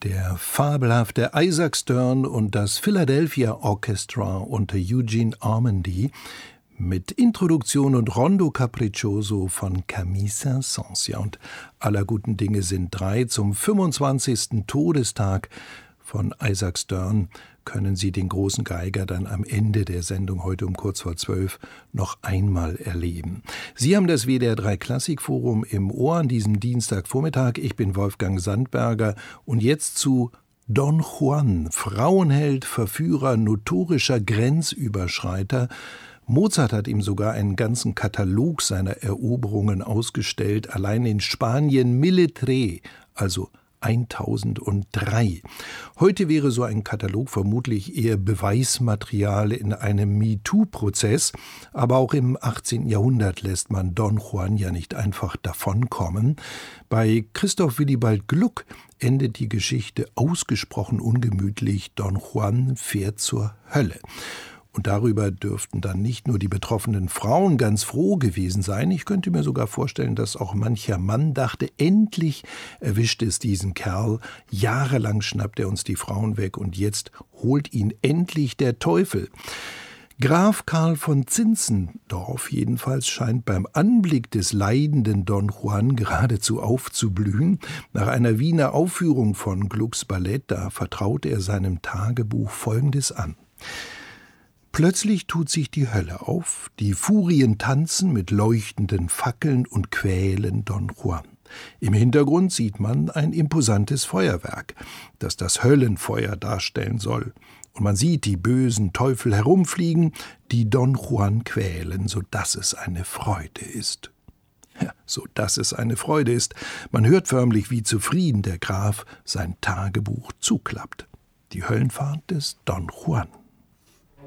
Der fabelhafte Isaac Stern und das Philadelphia Orchestra unter Eugene Ormandy mit Introduktion und Rondo Capriccioso von Camille Saint-Saëns. Ja, und aller guten Dinge sind drei. Zum 25. Todestag von Isaac Stern können Sie den großen Geiger dann am Ende der Sendung heute um kurz vor 12 noch einmal erleben. Sie haben das WDR 3 Klassikforum im Ohr an diesem Dienstagvormittag. Ich bin Wolfgang Sandberger und jetzt zu Don Juan, Frauenheld, Verführer, notorischer Grenzüberschreiter. Mozart hat ihm sogar einen ganzen Katalog seiner Eroberungen ausgestellt, allein in Spanien 1003, also 1003. Heute wäre so ein Katalog vermutlich eher Beweismaterial in einem MeToo-Prozess, aber auch im 18. Jahrhundert lässt man Don Juan ja nicht einfach davonkommen. Bei Christoph Willibald Gluck endet die Geschichte ausgesprochen ungemütlich: Don Juan fährt zur Hölle. Und darüber dürften dann nicht nur die betroffenen Frauen ganz froh gewesen sein. Ich könnte mir sogar vorstellen, dass auch mancher Mann dachte, endlich erwischt es diesen Kerl. Jahrelang schnappt er uns die Frauen weg und jetzt holt ihn endlich der Teufel. Graf Karl von Zinzendorf jedenfalls scheint beim Anblick des leidenden Don Juan geradezu aufzublühen. Nach einer Wiener Aufführung von Glucks Ballett, da vertraut er seinem Tagebuch Folgendes an. Plötzlich tut sich die Hölle auf, die Furien tanzen mit leuchtenden Fackeln und quälen Don Juan. Im Hintergrund sieht man ein imposantes Feuerwerk, das das Höllenfeuer darstellen soll. Und man sieht die bösen Teufel herumfliegen, die Don Juan quälen, sodass es eine Freude ist. Ja, sodass es eine Freude ist. Man hört förmlich, wie zufrieden der Graf sein Tagebuch zuklappt. Die Höllenfahrt des Don Juan.